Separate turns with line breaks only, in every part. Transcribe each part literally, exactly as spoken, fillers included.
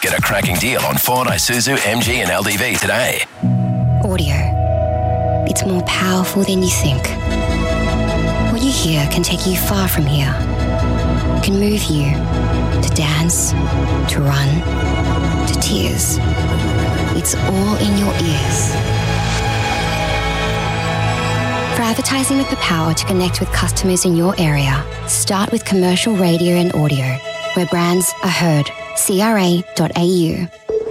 Get a cracking deal on Ford, Isuzu, M G and L D V today.
Audio. It's more powerful than you think. What you hear can take you far from here. It can move you to dance, to run, to tears. It's all in your ears. For advertising with the power to connect with customers in your area, start with commercial radio and audio, where brands are heard. C R A dot A U.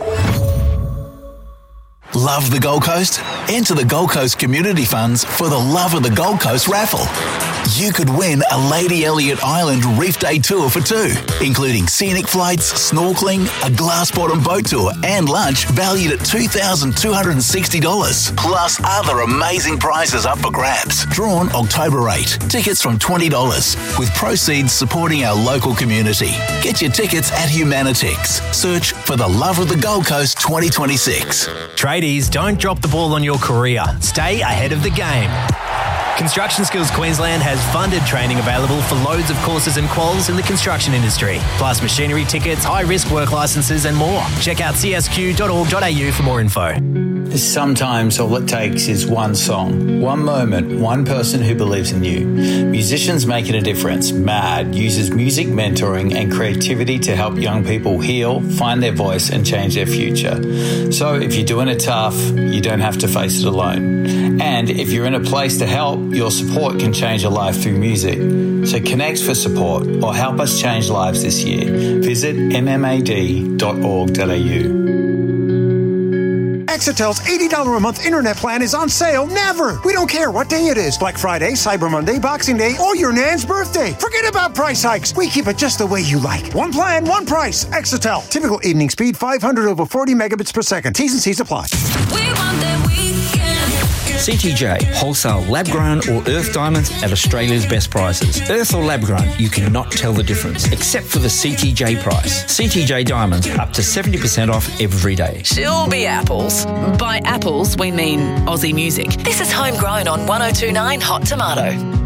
Love the Gold Coast? Enter the Gold Coast Community Funds for the Love of the Gold Coast raffle. You could win a Lady Elliot Island Reef Day tour for two, including scenic flights, snorkeling, a glass-bottom boat tour and lunch valued at two thousand two hundred sixty dollars, plus other amazing prizes up for grabs. Drawn October eighth. Tickets from twenty dollars, with proceeds supporting our local community. Get your tickets at Humanitix. Search for the Love of the Gold Coast twenty twenty-six.
Tradies, don't drop the ball on your career. Stay ahead of the game. Construction Skills Queensland has funded training available for loads of courses and quals in the construction industry, plus machinery tickets, high-risk work licences and more. Check out c s q dot org dot a u for more info.
Sometimes all it takes is one song, one moment, one person who believes in you. Musicians Making a Difference, MAD, uses music mentoring and creativity to help young people heal, find their voice and change their future. So if you're doing it tough, you don't have to face it alone. And if you're in a place to help, your support can change a life through music. So connect for support or help us change lives this year. Visit m m a d dot org dot a u.
Exitel's eighty dollars a month internet plan is on sale never. We don't care what day it is. Black Friday, Cyber Monday, Boxing Day, or your Nan's birthday. Forget about price hikes. We keep it just the way you like. One plan, one price. Exitel. Typical evening speed, five hundred over forty megabits per second. T's and C's apply.
We want that weekend.
C T J, wholesale lab-grown or earth diamonds at Australia's best prices. Earth or lab-grown, you cannot tell the difference, except for the C T J price. C T J diamonds, up to seventy percent off every day.
She'll be apples. By apples, we mean Aussie music. This is Homegrown on one oh two point nine Hot Tomato.